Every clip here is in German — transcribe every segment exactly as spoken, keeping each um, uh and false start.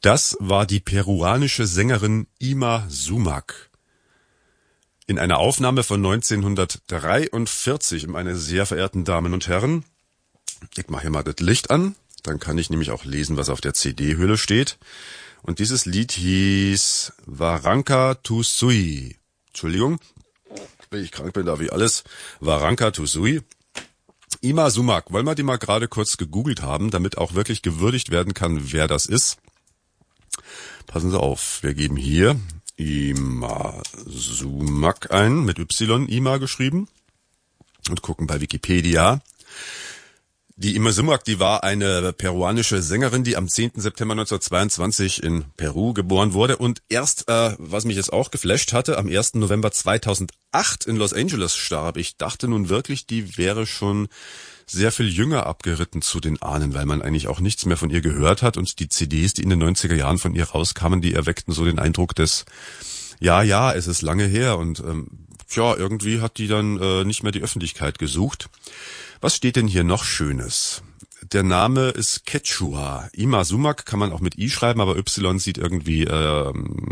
Das war die peruanische Sängerin Irma Sumac. In einer Aufnahme von neunzehnhundertdreiundvierzig, meine sehr verehrten Damen und Herren. Ich mache hier mal das Licht an, dann kann ich nämlich auch lesen, was auf der C D-Hülle steht. Und dieses Lied hieß Waranka Tusui. Entschuldigung, wenn ich krank bin, darf ich alles. Waranka Tusui. Irma Sumac, wollen wir die mal gerade kurz gegoogelt haben, damit auch wirklich gewürdigt werden kann, wer das ist. Passen Sie auf, wir geben hier Irma Sumac ein, mit Y, Irma geschrieben, und gucken bei Wikipedia. Die Irma Sumac, die war eine peruanische Sängerin, die am zehnten September neunzehnhundertzweiundzwanzig in Peru geboren wurde und erst, äh, was mich jetzt auch geflasht hatte, am ersten November zweitausendacht in Los Angeles starb. Ich dachte nun wirklich, die wäre schon sehr viel jünger abgeritten zu den Ahnen, weil man eigentlich auch nichts mehr von ihr gehört hat, und die C Ds, die in den neunziger Jahren von ihr rauskamen, die erweckten so den Eindruck des, ja, ja, es ist lange her, und ähm, tja, irgendwie hat die dann äh, nicht mehr die Öffentlichkeit gesucht. Was steht denn hier noch Schönes? Der Name ist Quechua. Irma Sumac kann man auch mit I schreiben, aber Y sieht irgendwie äh,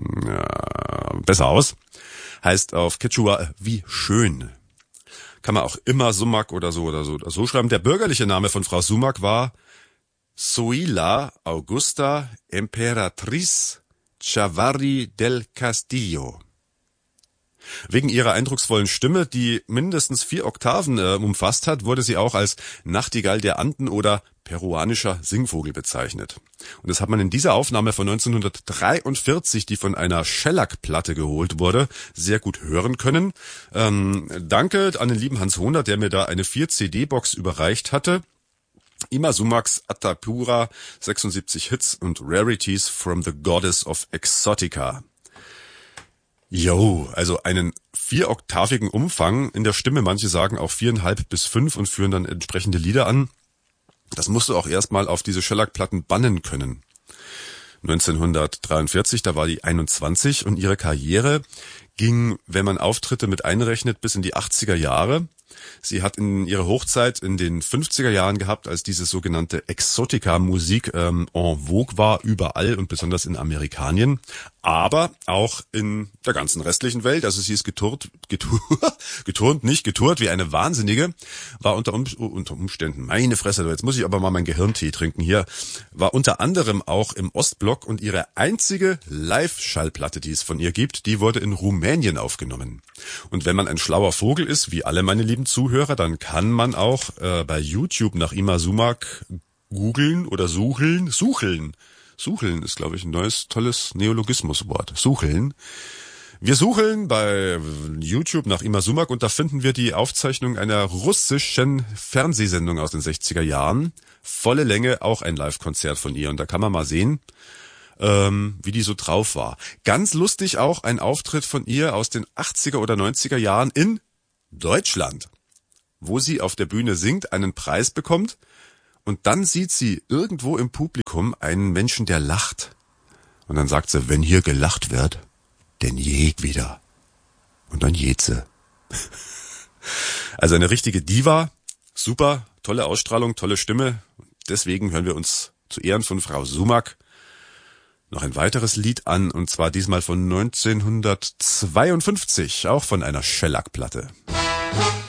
äh, besser aus. Heißt auf Quechua äh, wie schön. Kann man auch immer Sumac oder so oder so oder so schreiben. Der bürgerliche Name von Frau Sumac war Zoila Augusta Emperatriz Chavarri del Castillo. Wegen ihrer eindrucksvollen Stimme, die mindestens vier Oktaven äh, umfasst hat, wurde sie auch als Nachtigall der Anden oder peruanischer Singvogel bezeichnet. Und das hat man in dieser Aufnahme von neunzehnhundertdreiundvierzig, die von einer Shellac-Platte geholt wurde, sehr gut hören können. Ähm, danke an den lieben Hans Hohner, der mir da eine vier C D-Box überreicht hatte. Irma Sumacs Atapura, sechsundsiebzig Hits und Rarities from the Goddess of Exotica. Jo, also einen vieroktavigen Umfang in der Stimme, manche sagen auch viereinhalb bis fünf und führen dann entsprechende Lieder an. Das musst du auch erstmal auf diese Shellac-Platten bannen können. neunzehnhundertdreiundvierzig, da war die einundzwanzig, und ihre Karriere ging, wenn man Auftritte mit einrechnet, bis in die achtziger Jahre. Sie hat in ihre Hochzeit in den fünfziger Jahren gehabt, als diese sogenannte Exotica-Musik ähm, en vogue war, überall und besonders in Amerikanien, aber auch in der ganzen restlichen Welt. Also sie ist getourt, getourt, geturnt, nicht getourt wie eine Wahnsinnige, war unter, um, unter Umständen, meine Fresse, jetzt muss ich aber mal meinen Gehirntee trinken hier, war unter anderem auch im Ostblock, und ihre einzige Live-Schallplatte, die es von ihr gibt, die wurde in Rumänien aufgenommen. Und wenn man ein schlauer Vogel ist, wie alle meine lieben Zuhörer, dann kann man auch äh, bei YouTube nach Irma Sumac googeln oder sucheln, sucheln. Sucheln ist, glaube ich, ein neues, tolles Neologismuswort. Sucheln. Wir sucheln bei YouTube nach Irma Sumac, und da finden wir die Aufzeichnung einer russischen Fernsehsendung aus den sechziger Jahren. Volle Länge, auch ein Live-Konzert von ihr. Und da kann man mal sehen, ähm, wie die so drauf war. Ganz lustig auch ein Auftritt von ihr aus den achtziger oder neunziger Jahren in Deutschland, wo sie auf der Bühne singt, einen Preis bekommt, und dann sieht sie irgendwo im Publikum einen Menschen, der lacht. Und dann sagt sie, wenn hier gelacht wird, denn jeg wieder. Und dann geht sie. Also eine richtige Diva, super, tolle Ausstrahlung, tolle Stimme. Deswegen hören wir uns zu Ehren von Frau Sumac noch ein weiteres Lied an, und zwar diesmal von neunzehnhundertzweiundfünfzig, auch von einer Shellac-Platte.